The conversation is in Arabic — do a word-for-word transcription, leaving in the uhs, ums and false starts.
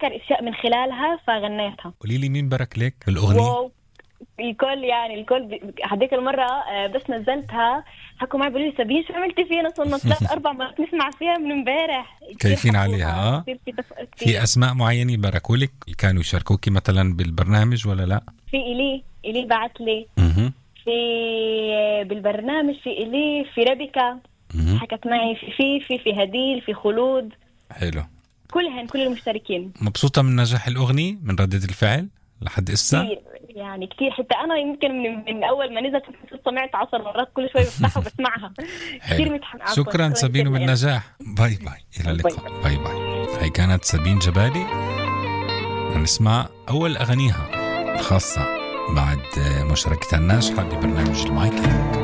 أتذكر أشياء من خلالها فغنيتها. قولي لي مين بارك لك بالأغنية؟ الكل يعني الكل هذيك المرة بس نزلتها حكوا معي بيقولوا لي سابين شو عملتي فينا، صرنا ثلاث أربع مرات نسمع فيها من امبارح. كيفين عليها؟ آه؟ في, في أسماء معينين باركوا لك كانوا يشاركوكي مثلا بالبرنامج ولا لا؟ في إلي إلي بعت لي م- في بالبرنامج، في إلي في ربيكا م- حكت معي، في في في في هديل، في خلود. حلو. كلهم كل المشتركين. مبسوطة من نجاح الأغنية من ردة الفعل لحد إسا؟ كتير يعني كتير، حتى أنا يمكن من, من أول ما نزلت سمعت عشر مرات كل شوي بفتحها وبسمعها. كتير متحمسة. شكرا سابين وبالنجاح. باي باي إلى اللقاء. باي باي. هاي كانت سابين جبالي، نسمع أول أغانيها الخاصة بعد مشاركتها الناجحة ببرنامج المايكل.